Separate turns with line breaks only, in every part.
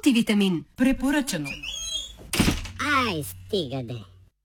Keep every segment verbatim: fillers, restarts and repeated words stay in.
Мултивитамин. Препоръчано.
Ай, стига де.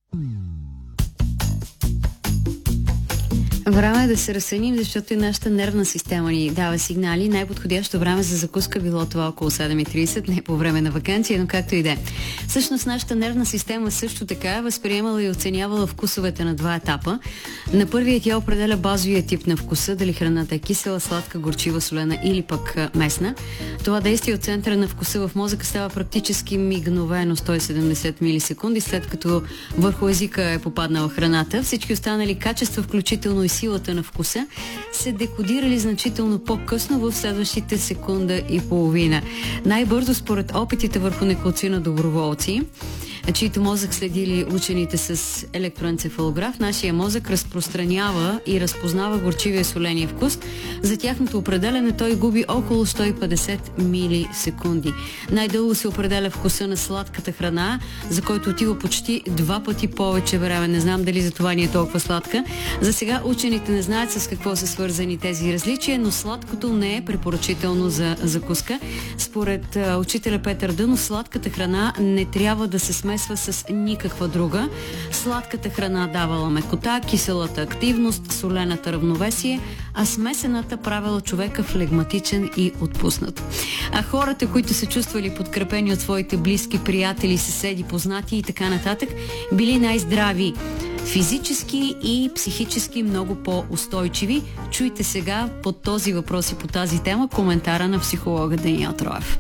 Време е да се разсъним, защото и нашата нервна система ни дава сигнали. Най-подходящо време за закуска било това около седем и трийсет, не по време на ваканция, но както и да е. Всъщност нашата нервна система също така е възприемала и оценявала вкусовете на два етапа. На първият тя определя базовия тип на вкуса, дали храната е кисела, сладка, горчива, солена или пък местна. Това действие от центъра на вкуса в мозъка става практически мигновено сто и седемдесет милисекунди, след като върху езика е попаднала храната. Всички останали качества, включително и силата на вкуса, се декодирали значително по-късно в следващите секунда и половина. Най-бързо според опитите върху неколцина доброволци, чието мозък следили учените с електроенцефалограф, нашия мозък разпространява и разпознава горчивия соления вкус. За тяхното определене той губи около сто и петдесет милисекунди. Най-дълго се определя вкуса на сладката храна, за който отива почти два пъти повече време. Не знам дали за това ни е толкова сладка. За сега учените не знаят с какво са свързани тези различия, но сладкото не е препоръчително за закуска. Според а, учителя Петър Дънов, сладката храна не трябва да се смесва с никаква друга. Сладката храна давала мекота, киселата активност, солената равновесие, а смесената правила човека флегматичен и отпуснат. А хората, които се чувствали подкрепени от своите близки, приятели, съседи, познати и така нататък, били най-здрави, физически и психически много по-устойчиви. Чуйте сега под този въпрос и по тази тема коментара на психолога Даниел Троев.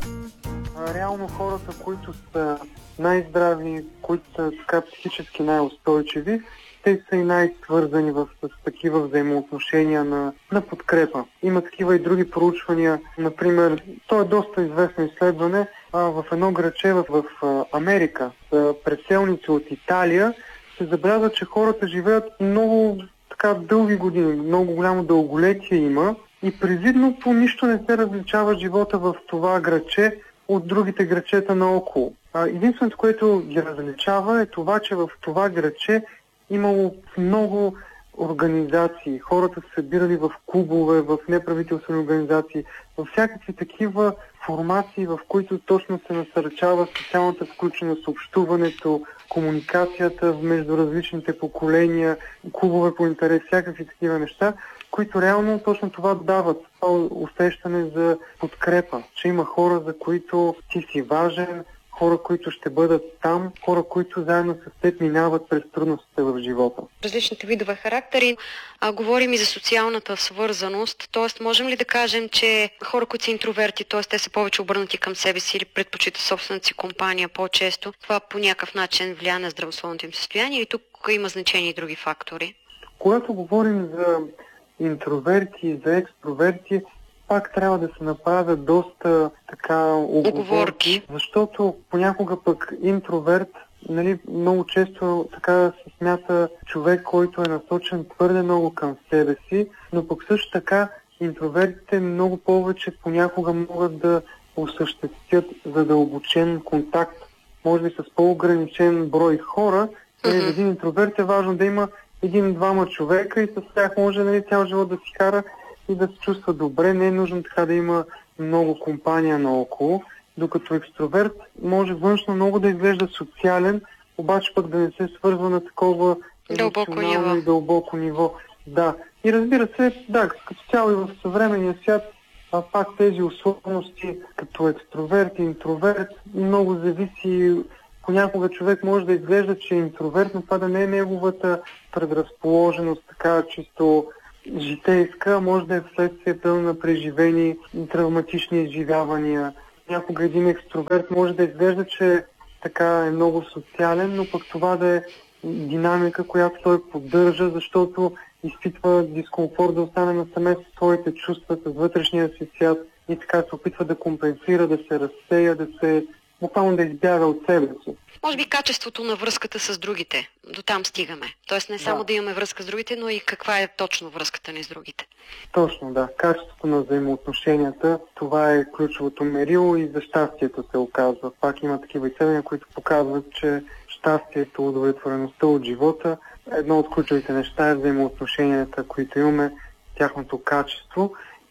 Реално хората, които са най-здрави, които са така психически най-устойчиви, те са и най-свързани в, с такива взаимоотношения на, на подкрепа. Има такива и други проучвания. Например, то е доста известно изследване а, в едно градче в, в а, Америка. С преселници от Италия се забелязва, че хората живеят много така дълги години, много голямо дълголетие има и привидно по нищо не се различава живота в това градче от другите градчета наоколо. Единственото, което ги различава, е това, че в това градче имало много организации. Хората се събирали в клубове, в неправителствени организации, във всякакви такива формации, в които точно се насърчава социалната включеност, общуването, комуникацията между различните поколения, клубове по интерес, всякакви такива неща, които реално точно това дават, това усещане за подкрепа, че има хора, за които ти си важен, хора, които ще бъдат там, хора, които заедно с теб минават през трудностите в живота.
Различните видове характери. А, говорим и за социалната свързаност, т.е. можем ли да кажем, че хора, които са интроверти, т.е. те са повече обърнати към себе си или предпочитат собствената си компания по-често, това по някакъв начин влияе на здравословното им състояние и тук има значение и други фактори?
Когато говорим за интроверти и за екстроверти, пак трябва да се направят доста така оговорки, защото понякога пък интроверт, нали, много често така се смята човек, който е насочен твърде много към себе си, но пък също така интровертите много повече понякога могат да осъществят задълбочен контакт, може би с по-ограничен брой хора. Mm-hmm. За един интроверт е важно да има един-двама човека и с тях може, нали, цял живот да си кара и да се чувства добре. Не е нужно така да има много компания наоколо, докато екстроверт може външно много да изглежда социален, обаче пък да не се свързва на такова
дълбоко ниво.
И дълбоко ниво. Да. И разбира се, да, като цяло и в съвременния свят, а пак тези условности като екстрроверт и интроверт много зависи. Понякога човек може да изглежда, че е интроверт, но това да не е неговата предразположеност, така чисто житейска, може да е вследствие на преживени травматични изживявания. Някога един екстроверт може да изглежда, че така е много социален, но пък това да е динамика, която той поддържа, защото изпитва дискомфорт да остане насаме с своите чувства, с вътрешния си свят и така се опитва да компенсира, да се разсея, да се буквално да избяга от себе си.
Може би качеството на връзката с другите. До там стигаме. Тоест не само да. да имаме връзка с другите, но и каква е точно връзката ни с другите.
Точно, да. Качеството на взаимоотношенията, това е ключовото мерило и за щастието се оказва. Пак има такива изследвания, които показват, че щастието, удовлетвореността от живота, едно от ключовите неща е взаимоотношенията, които имаме, тяхното качество.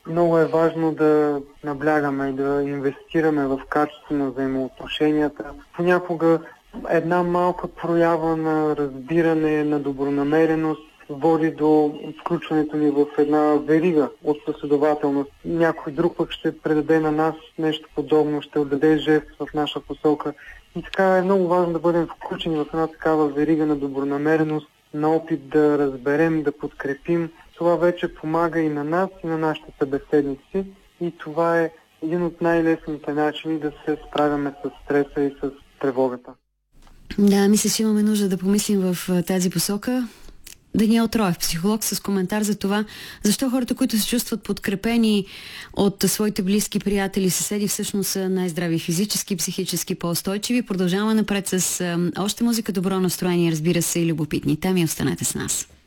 Много е важно да наблягаме и да инвестираме в качество на взаимоотношенията. Понякога една малка проява на разбиране, на добронамереност води до включването ни в една верига от последователност. Някой друг пък ще предаде на нас нещо подобно, ще отдаде жест в наша посока. И така е много важно да бъдем включени в една такава верига на добронамереност, на опит да разберем, да подкрепим. Това вече помага и на нас, и на нашите събеседници. И това е един от най-лесните начини да се справяме с стреса и с тревогата.
Да, мисля, че имаме нужда да помислим в тази посока. Даниел Троев, психолог, с коментар за това, защо хората, които се чувстват подкрепени от своите близки, приятели, съседи, всъщност са най-здрави физически, психически, по-устойчиви. Продължаваме напред с още музика, добро настроение, разбира се, и любопитни теми. Останете с нас.